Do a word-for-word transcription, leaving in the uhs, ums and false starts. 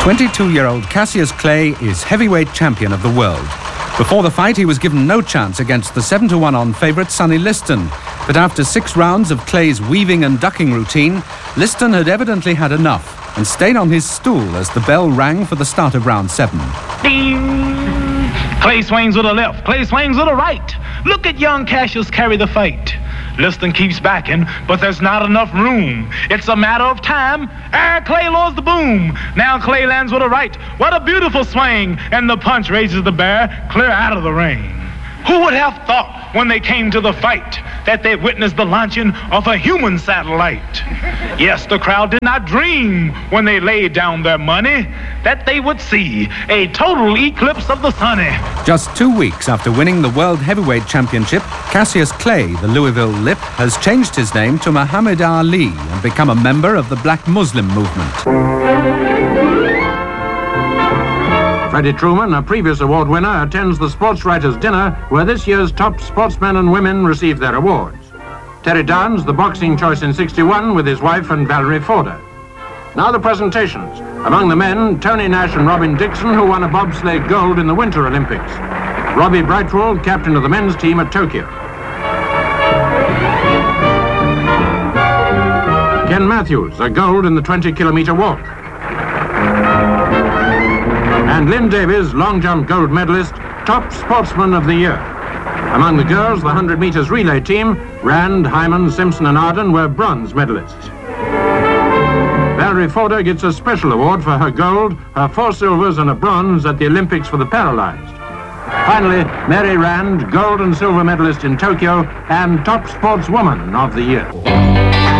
twenty-two-year-old Cassius Clay is heavyweight champion of the world. Before the fight, he was given no chance against the seven to one on favourite Sonny Liston. But after six rounds of Clay's weaving and ducking routine, Liston had evidently had enough and stayed on his stool as the bell rang for the start of round seven. Ding! Clay swings with the left. Clay swings with the right. Look at young Cassius carry the fight. Liston keeps backing, but there's not enough room. It's a matter of time. Ah, Clay lowers the boom. Now Clay lands with a right. What a beautiful swing. And the punch raises the bear clear out of the ring. Who would have thought when they came to the fight that they witnessed the launching of a human satellite? Yes, the crowd did not dream when they laid down their money that they would see a total eclipse of the sunny. Just two weeks after winning the World Heavyweight Championship, Cassius Clay, the Louisville Lip, has changed his name to Muhammad Ali and become a member of the Black Muslim movement. Freddie Truman, a previous award winner, attends the Sports Writers' Dinner where this year's top sportsmen and women receive their awards. Terry Downs, the boxing choice in sixty-one with his wife and Valerie Forder. Now the presentations. Among the men, Tony Nash and Robin Dixon, who won a bobsleigh gold in the Winter Olympics. Robbie Brightwell, captain of the men's team at Tokyo. Ken Matthews, a gold in the twenty kilometer walk. And Lynn Davies, long jump gold medalist, top sportsman of the year. Among the girls, the one hundred meters relay team, Rand, Hyman, Simpson and Arden were bronze medalists. Valerie Forder gets a special award for her gold, her four silvers and a bronze at the Olympics for the paralyzed. Finally, Mary Rand, gold and silver medalist in Tokyo and top sportswoman of the year.